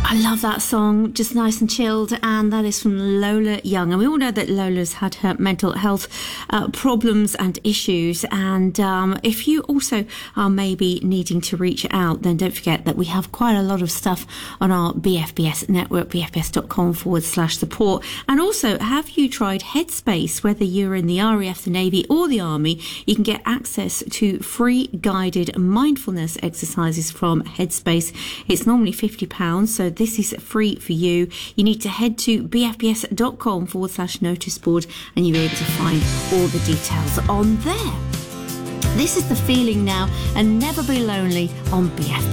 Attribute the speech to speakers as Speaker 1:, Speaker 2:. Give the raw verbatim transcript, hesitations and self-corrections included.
Speaker 1: I love that song, just nice and chilled, and that is from Lola Young. And we all know that Lola's had her mental health uh, problems and issues, and um, if you also are maybe needing to reach out, then don't forget that we have quite a lot of stuff on our B F B S network, bfbs.com forward slash support. And also, have you tried Headspace? Whether you're in the R A F, the Navy or the Army, you can get access to free guided mindfulness exercises from Headspace. It's normally fifty pounds, so this is free for you. You need to head to bfbs.com forward slash notice board and you'll be able to find all the details on there. This is The Feeling Now and Never Be Lonely on B F B S.